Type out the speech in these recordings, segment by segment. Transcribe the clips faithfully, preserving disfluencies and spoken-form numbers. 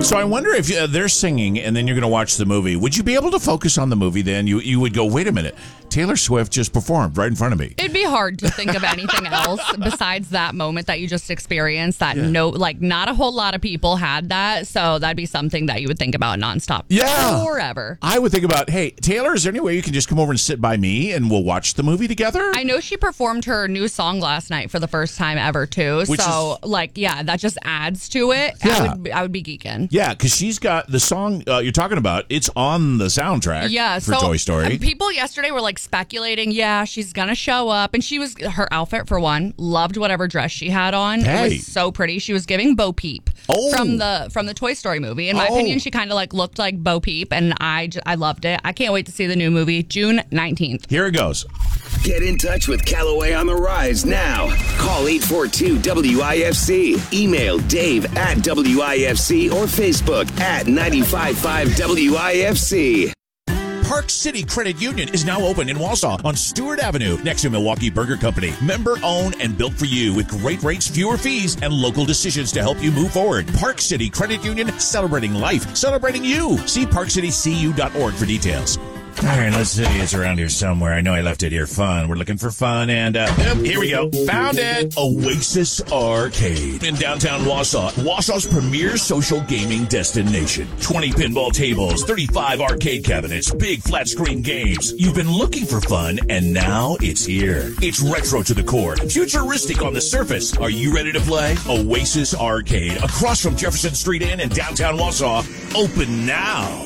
So I wonder if uh, they're singing and then you're going to watch the movie. Would you be able to focus on the movie then? You you would go, wait a minute, Taylor Swift just performed right in front of me. It'd be hard to think of anything else besides that moment that you just experienced. That Yeah. no, like not a whole lot of people had that. So that'd be something that you would think about nonstop. Yeah. Forever. I would think about, hey, Taylor, is there any way you can just come over and sit by me and we'll watch the movie together? I know she performed her new song last night for the first time ever, too. Which so, is- like, yeah, that just adds to it. Yeah. I would, I would be geeking. Yeah, because she's got the song uh, you're talking about. It's on the soundtrack Yeah, for so Toy Story. uh, people yesterday were like speculating, yeah, she's gonna show up, and she was her outfit for one. Loved whatever dress she had on. Hey. It was so pretty. She was giving Bo Peep Oh. from the from the Toy Story movie. In my Oh. opinion, she kind of like looked like Bo Peep, and I j- I loved it. I can't wait to see the new movie June nineteenth. Here it goes. Get in touch with Callaway on the Rise now. Call eight four two W I F C. Email Dave at W I F C or Facebook at nine five five W I F C. Park City Credit Union is now open in Wausau on Stewart Avenue next to Milwaukee Burger Company. Member owned and built for you with great rates, fewer fees, and local decisions to help you move forward. Park City Credit Union, celebrating life, celebrating you. See park city c u dot org for details. All right, let's see. It's around here somewhere. I know I left it here. Fun. We're looking for fun, and uh, yep, here we go. Found it. Oasis Arcade in downtown Wausau. Wausau's premier social gaming destination. twenty pinball tables, thirty-five arcade cabinets, big flat screen games. You've been looking for fun, and now it's here. It's retro to the core, futuristic on the surface. Are you ready to play? Oasis Arcade, across from Jefferson Street Inn in downtown Wausau. Open now.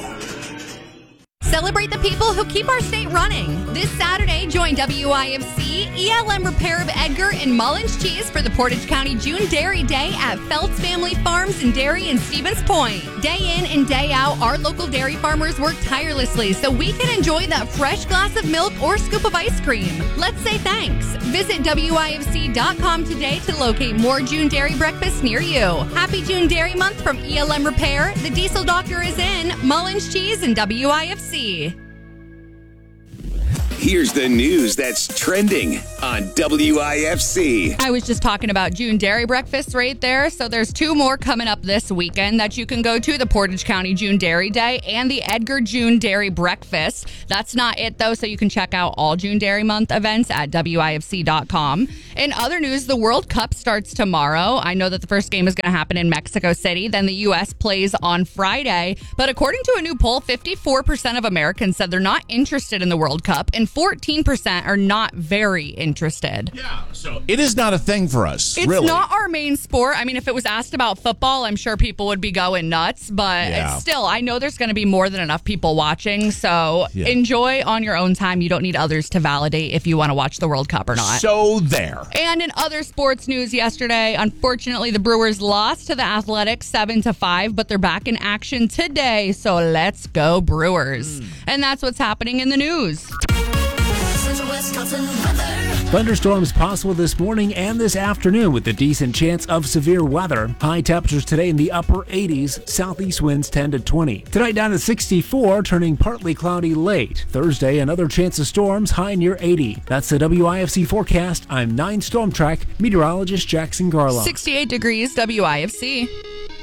Celebrate the people who keep our state running. This Saturday, join W I F C, E L M Repair of Edgar, and Mullins Cheese for the Portage County June Dairy Day at Feltz Family Farms and Dairy in Stevens Point. Day in and day out, our local dairy farmers work tirelessly so we can enjoy that fresh glass of milk or scoop of ice cream. Let's say thanks. Visit W I F C dot com today to locate more June Dairy breakfasts near you. Happy June Dairy Month from E L M Repair. The Diesel Doctor is in, Mullins Cheese, and W I F C. Here's the news that's trending on W I F C. I was just talking about June Dairy Breakfast right there. So there's two more coming up this weekend that you can go to, the Portage County June Dairy Day and the Edgar June Dairy Breakfast. That's not it, though, so you can check out all June Dairy Month events at W I F C dot com. In other news, the World Cup starts tomorrow. I know that the first game is going to happen in Mexico City. Then the U S plays on Friday. But according to a new poll, fifty-four percent of Americans said they're not interested in the World Cup, and fourteen percent are not very interested. Yeah, so it is not a thing for us, It's really. not our main sport. I mean, if it was asked about football, I'm sure people would be going nuts. But Yeah. it's still, I know there's going to be more than enough people watching. So Yeah. enjoy on your own time. You don't need others to validate if you want to watch the World Cup or not. So there. And in other sports news yesterday, unfortunately, the Brewers lost to the Athletics seven to five, but they're back in action today. So let's go Brewers. Mm. And that's what's happening in the news. Thunderstorms possible this morning and this afternoon with a decent chance of severe weather. High temperatures today in the upper eighties, southeast winds ten to twenty. Tonight down to sixty-four, turning partly cloudy late. Thursday, another chance of storms, high near eighty. That's the W I F C forecast. I'm nine Storm Track meteorologist Jackson Garlow. sixty-eight degrees, W I F C.